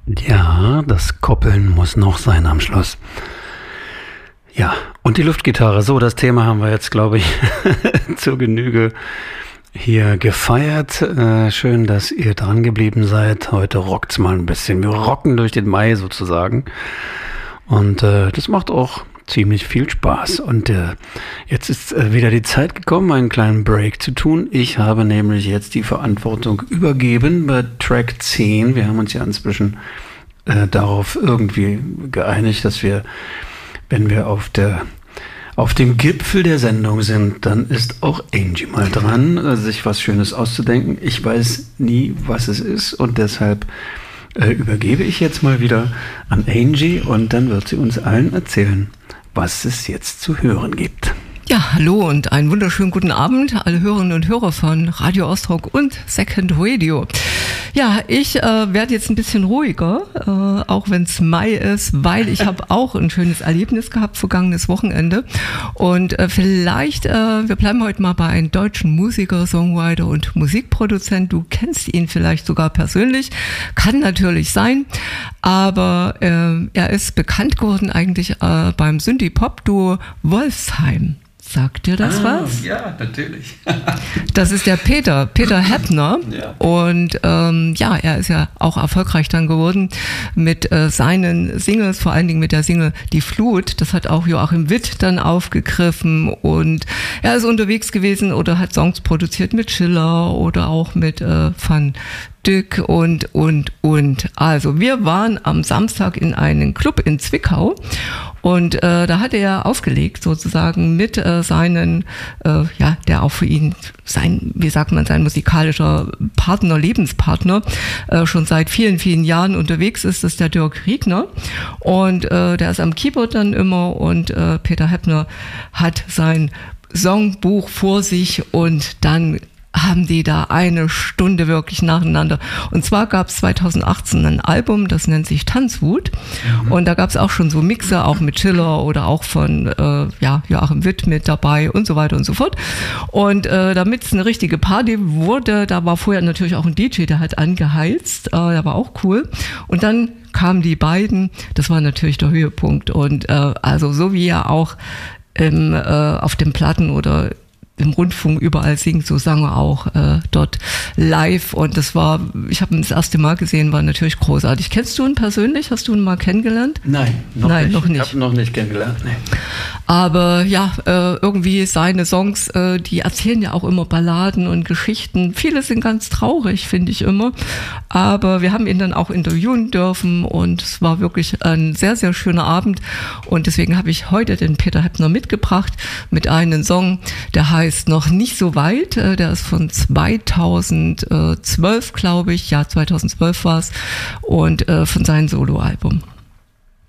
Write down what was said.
Ja, das Koppeln muss noch sein am Schluss. Ja, und die Luftgitarre. So, das Thema haben wir jetzt, glaube ich, zur Genüge hier gefeiert. Schön, dass ihr dran geblieben seid. Heute rockt's mal ein bisschen. Wir rocken durch den Mai sozusagen. Und das macht auch ziemlich viel Spaß. Und jetzt ist wieder die Zeit gekommen, einen kleinen Break zu tun. Ich habe nämlich jetzt die Verantwortung übergeben bei Track 10. Wir haben uns ja inzwischen darauf irgendwie geeinigt, dass wir, wenn wir auf dem Gipfel der Sendung sind, dann ist auch Angie mal dran, sich was Schönes auszudenken. Ich weiß nie, was es ist, und deshalb übergebe ich jetzt mal wieder an Angie, und dann wird sie uns allen erzählen, was es jetzt zu hören gibt. Ja, hallo und einen wunderschönen guten Abend, alle Hörerinnen und Hörer von Radio Ostrock und Second Radio. Ja, ich werde jetzt ein bisschen ruhiger, auch wenn es Mai ist, weil ich habe auch ein schönes Erlebnis gehabt, vergangenes Wochenende. Und vielleicht, wir bleiben heute mal bei einem deutschen Musiker, Songwriter und Musikproduzent. Du kennst ihn vielleicht sogar persönlich, kann natürlich sein, aber er ist bekannt geworden eigentlich beim Synthie-Pop-Duo Wolfsheim. Sagt dir das was? Ja, natürlich. Das ist der Peter Heppner. Ja. Und er ist ja auch erfolgreich dann geworden mit seinen Singles, vor allen Dingen mit der Single Die Flut. Das hat auch Joachim Witt dann aufgegriffen, und er ist unterwegs gewesen oder hat Songs produziert mit Schiller oder auch mit Van Dyck und. Also wir waren am Samstag in einem Club in Zwickau, und da hat er aufgelegt sozusagen mit seinen, der auch für ihn sein musikalischer Partner, Lebenspartner, schon seit vielen, vielen Jahren unterwegs ist, das ist der Dirk Riegner, und der ist am Keyboard dann immer, und Peter Heppner hat sein Songbuch vor sich, und dann haben die da eine Stunde wirklich nacheinander. Und zwar gab es 2018 ein Album, das nennt sich Tanzwut. Mhm. Und da gab es auch schon so Mixer, auch mit Schiller oder auch von Joachim Witt mit dabei und so weiter und so fort. Und damit es eine richtige Party wurde, da war vorher natürlich auch ein DJ, der hat angeheizt. Der war auch cool. Und dann kamen die beiden, das war natürlich der Höhepunkt. Und also so wie er auch auf den Platten oder im Rundfunk überall singt, so sang er auch dort live, und das war, ich habe ihn das erste Mal gesehen, war natürlich großartig. Kennst du ihn persönlich? Hast du ihn mal kennengelernt? Nein, noch nicht. Ich habe noch nicht kennengelernt. Nee. Aber ja, irgendwie seine Songs, die erzählen ja auch immer Balladen und Geschichten. Viele sind ganz traurig, finde ich immer. Aber wir haben ihn dann auch interviewen dürfen, und es war wirklich ein sehr, sehr schöner Abend. Und deswegen habe ich heute den Peter Heppner mitgebracht mit einem Song, der heißt Noch nicht so weit. Der ist von 2012, glaube ich. Ja, 2012 war es. Und von seinem Soloalbum.